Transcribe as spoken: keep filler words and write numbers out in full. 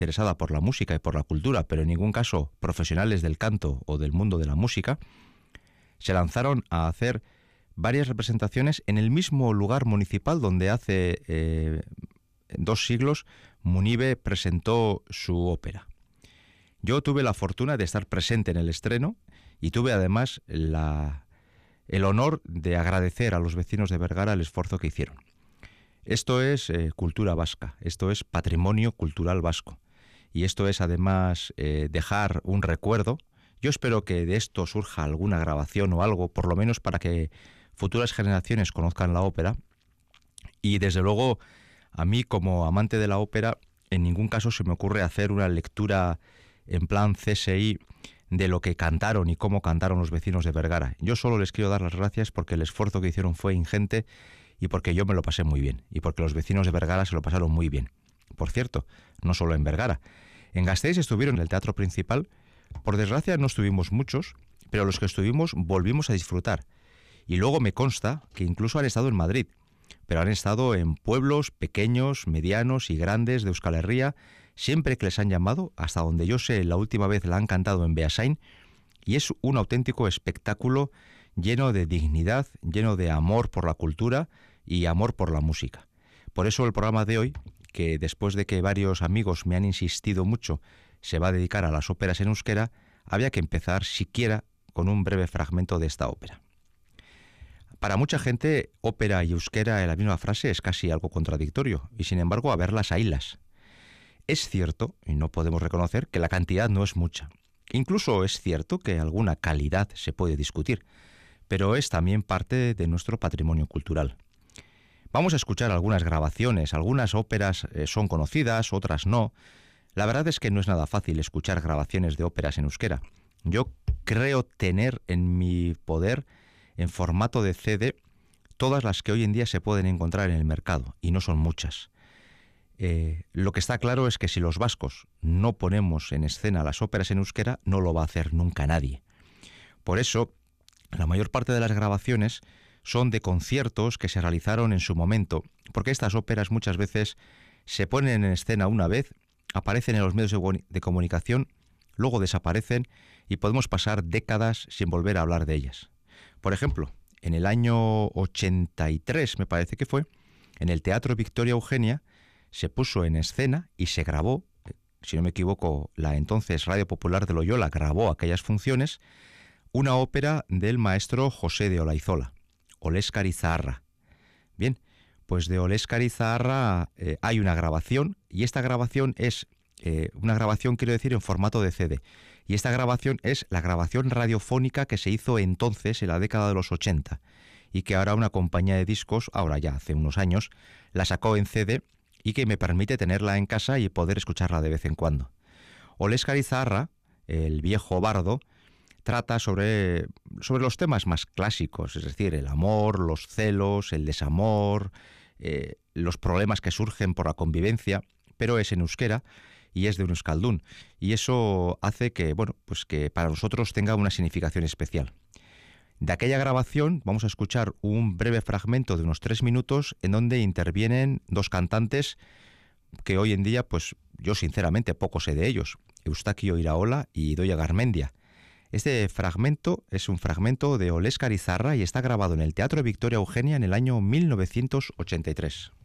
interesada por la música y por la cultura, pero en ningún caso profesionales del canto o del mundo de la música, se lanzaron a hacer varias representaciones en el mismo lugar municipal donde hace eh, dos siglos Munibe presentó su ópera. Yo tuve la fortuna de estar presente en el estreno y tuve además la, el honor de agradecer a los vecinos de Vergara el esfuerzo que hicieron. Esto es eh, cultura vasca, esto es patrimonio cultural vasco. Y esto es además eh, dejar un recuerdo. Yo espero que de esto surja alguna grabación o algo, por lo menos para que futuras generaciones conozcan la ópera. Y desde luego, a mí como amante de la ópera, en ningún caso se me ocurre hacer una lectura en plan C S I de lo que cantaron y cómo cantaron los vecinos de Vergara. Yo solo les quiero dar las gracias porque el esfuerzo que hicieron fue ingente y porque yo me lo pasé muy bien y porque los vecinos de Vergara se lo pasaron muy bien. Por cierto, no solo en Vergara. En Gasteiz estuvieron en el Teatro Principal. Por desgracia no estuvimos muchos, pero los que estuvimos volvimos a disfrutar. Y luego me consta que incluso han estado en Madrid, pero han estado en pueblos pequeños, medianos y grandes de Euskal Herria, siempre que les han llamado, hasta donde yo sé, la última vez la han cantado en Beasain, y es un auténtico espectáculo lleno de dignidad, lleno de amor por la cultura y amor por la música. Por eso el programa de hoy, que después de que varios amigos me han insistido mucho, se va a dedicar a las óperas en euskera, había que empezar siquiera con un breve fragmento de esta ópera. Para mucha gente, ópera y euskera en la misma frase es casi algo contradictorio, y sin embargo, a verlas haylas. Es cierto, y no podemos reconocer, que la cantidad no es mucha. Incluso es cierto que alguna calidad se puede discutir, pero es también parte de nuestro patrimonio cultural. Vamos a escuchar algunas grabaciones, algunas óperas eh, son conocidas, otras no. La verdad es que no es nada fácil escuchar grabaciones de óperas en euskera. Yo creo tener en mi poder, en formato de C D, todas las que hoy en día se pueden encontrar en el mercado, y no son muchas. Eh, lo que está claro es que si los vascos no ponemos en escena las óperas en euskera, no lo va a hacer nunca nadie. Por eso, la mayor parte de las grabaciones son de conciertos que se realizaron en su momento, porque estas óperas muchas veces se ponen en escena una vez, aparecen en los medios de comunicación, luego desaparecen y podemos pasar décadas sin volver a hablar de ellas. Por ejemplo, en el año ochenta y tres, me parece que fue, en el Teatro Victoria Eugenia se puso en escena y se grabó, si no me equivoco, la entonces Radio Popular de Loyola grabó aquellas funciones, una ópera del maestro José de Olaizola, Oleskari Zaharra. Bien, pues de Oleskari Zaharra eh, hay una grabación, y esta grabación es, eh, una grabación quiero decir en formato de C D, y esta grabación es la grabación radiofónica que se hizo entonces en la década de los ochenta, y que ahora una compañía de discos, ahora ya hace unos años, la sacó en C D y que me permite tenerla en casa y poder escucharla de vez en cuando. Oleskari Zaharra, el viejo bardo, trata sobre, sobre los temas más clásicos, es decir, el amor, los celos, el desamor, eh, los problemas que surgen por la convivencia, pero es en euskera y es de un euskaldún, y eso hace que, bueno, pues que para nosotros tenga una significación especial. De aquella grabación vamos a escuchar un breve fragmento de unos tres minutos en donde intervienen dos cantantes que hoy en día, pues yo sinceramente poco sé de ellos, Eustaquio Iraola y Idoia Garmendia. Este fragmento es un fragmento de Oleskari Zaharra y está grabado en el Teatro Victoria Eugenia en el año mil novecientos ochenta y tres.